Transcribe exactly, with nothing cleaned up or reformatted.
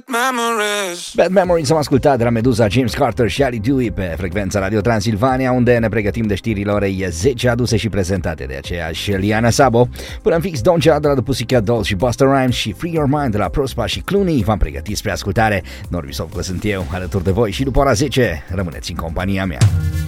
Memories. Bad Memories am ascultat de la Meduza, James Carter și Ali Dewey pe frecvența Radio Transilvania, unde ne pregătim de știrile orei zece aduse și prezentate de aceeași Liana Sabo. Până în fix, Don't Child de la The Pussycat Dolls și Busta Rhymes și Free Your Mind de la Prospa și Clooney v-am pregătit spre ascultare. Norbi Sofco sunt eu, alături de voi și după ora zece rămâneți în compania mea.